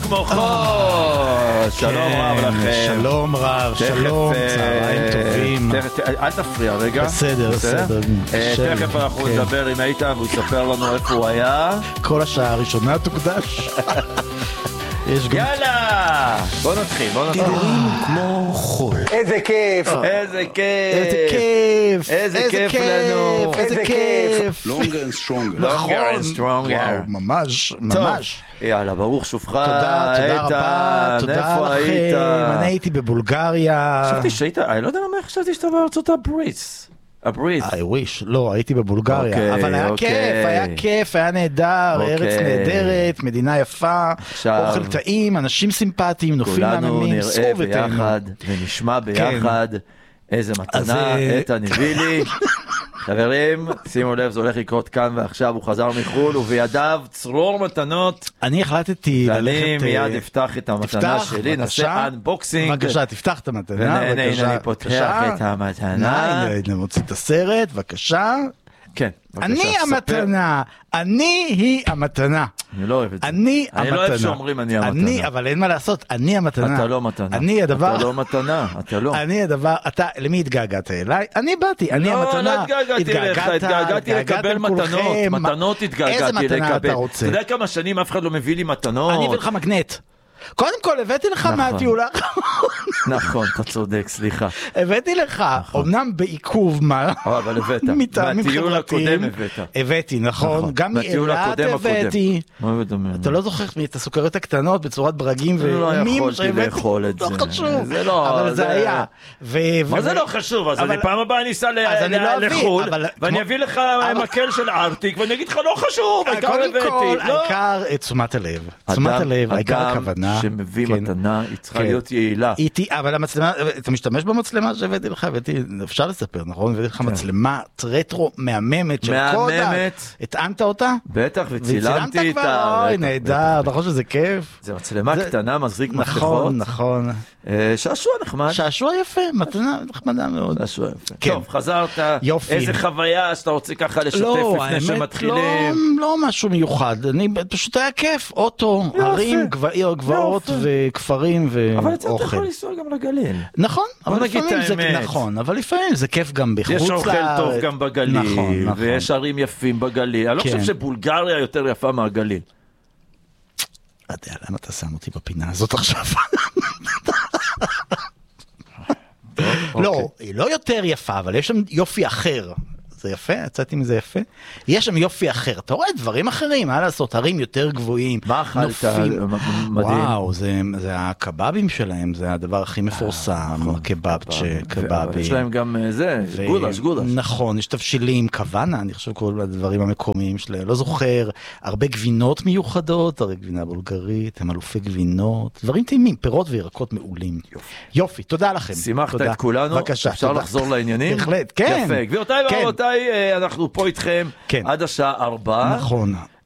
כמו חול. שלום רב לכם. שלום רב, שלום, צהריים טובים. אל תפריע רגע. בסדר. תכף אנחנו נדבר עם איתן והוא יספר לנו איפה הוא היה. כל השעה הראשונה תוקדש. יאללה, בוא נתחיל. כמו חול. איזה כיף לנו. איזה כיף. Longer and stronger. Longer and stronger. ממש. יאללה, ברוך שובך. תודה רבה, תודה לכם. אני הייתי בבולגריה. חשבתי שהיית, אני לא יודע למה חשבתי שאתה בארצות הברית. I wish, לא, הייתי בבולגריה, אבל היה כיף, היה נהדר, ארץ נהדרת, מדינה יפה, אוכל טעים, אנשים סימפטיים, נופים מהממים, נראה ביחד ונשמע ביחד איזה מתנה איתן הביא לי. חברים, שימו לב, זה הולך לקרות כאן ועכשיו, הוא חזר מחול ובידיו צרור מתנות. אני החלטתי ללכת... ואני מיד אפתח את המתנה שלי, נעשה אנבוקסינג. בבקשה, תפתח את המתנה. הנה, אני פותח את המתנה. הנה, מוציא את הסרט, בבקשה. כן, אני המתנה, אני היא המתנה. אני לא אוהב את זה. אני לא אוהב שאומרים אני המתנה. אבל אין מה לעשות, אני המתנה. אתה לא מתנה. אני הדבר. אתה לא מתנה, אתה לא. אני הדבר, אתה, למי התגעגעת אליי? אני באתי, אני המתנה. לא התגעגעתי אליך, התגעגעתי לקבל מתנות. מתנות התגעגעתי לקבל. איזה מתנה אתה רוצה? אתה יודע כמה שנים אף אחד לא מביא לי מתנות? אני אביא לך מגנט. קודם כל, הבאתי לך מהטיול האחרון. נכון, אתה צודק, סליחה. הבאתי לך, אמנם בעיכוב אבל הבאת. מהטיול הקודם הבאת. הבאתי, נכון. גם מאילת הבאתי. מה הבאת? אתה לא זוכר את הסוכריות הקטנות בצורת ברגים ואימים. לא יכולתי לאכול את זה. לא חשוב, אבל זה היה. מה זה לא חשוב? אז פעם הבאה אני אסע לחול, ואני אביא לך מקל של ארטיק, ואני אגיד לך לא חשוב, העיקר הבאתי. קודם כל, העיקר תשומת הלב. תשומת הלב, העיקר הכוונה. שמביא מתנה, היא צריכה להיות יעילה. אבל המצלמה, אתה משתמש במצלמה שהבאתי לך, אפשר לספר, נכון? הבאתי לך מצלמה רטרו מהממת של קודה. הטענת אותה? בטח, וצילמתי איתה. אוי, נהדר, נכון שזה כיף? זה מצלמה קטנה, מזריק מפתחות. נכון. שעשוע נחמד. שעשוע יפה, מתנה נחמדה מאוד. שעשוע יפה. טוב, חזרת. איזה חוויה שאתה רוצה ככה לשתף לפני שמתחילים? לא משהו מיוחד. פשוט היה כיף. אוטו, ערים, גבעות וכפרים ואוכל. אבל אתה יכול לנסוע גם לגליל. נכון, אבל לפעמים זה נכון, אבל לפעמים זה כיף גם בחוץ לארץ. יש אוכל טוב גם בגליל, ויש ערים יפים בגליל. אני לא חושב שבולגריה יותר יפה מהגליל. לא יודע, למה אתה שם אותי בפינה הזאת עכשיו? לא, היא לא יותר יפה, אבל יש שם יופי אחר. זה יפה, יצאתי מזה יפה. יש שם יופי אחר. אתה רואה דברים אחרים, מה לעשות? הרים יותר גבוהים. מה אכלת? מדהים. וואו, זה הקבבים שלהם, זה הדבר הכי מפורסם, קבבים. יש להם גם זה, גולש. נכון, יש תבשילים, כוונה, אני חושב כל הדברים המקומיים שלהם. לא זוכר, הרבה גבינות מיוחדות, הרי גבינה בולגרית, הם אלופי גבינות, דברים טעימים, פירות וירקות מעולים. יופי, תודה לכם. שימחת את כולנו. אפשר לחזור לעניינים? בהחלט, כן. יפה, גבירותיי ורבותיי, אנחנו פה איתכם עד השעה 4. נכון.